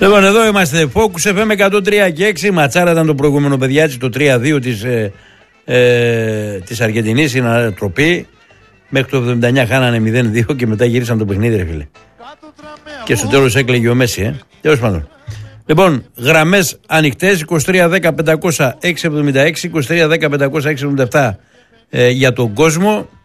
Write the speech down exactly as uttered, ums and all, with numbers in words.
Λοιπόν, εδώ είμαστε. Focus εφ εμ εκατόν τρία και έξι. Ματσάρα ήταν το προηγούμενο, παιδιά, έτσι, το τρία δύο της, ε, ε, της Αργεντινής. Είναι ανατροπή. Μέχρι το εβδομήντα εννιά χάνανε μηδέν δύο και μετά γύρισαν το παιχνίδι, ρε φίλε. Και στο τέλος έκλαιγε ο Μέση, ε. Τέλος πάντων. Λοιπόν, γραμμές ανοιχτές: είκοσι τρία δέκα πεντακόσια έξι εβδομήντα έξι, είκοσι τρία δέκα πεντακόσια έξι εβδομήντα επτά ε, για τον κόσμο.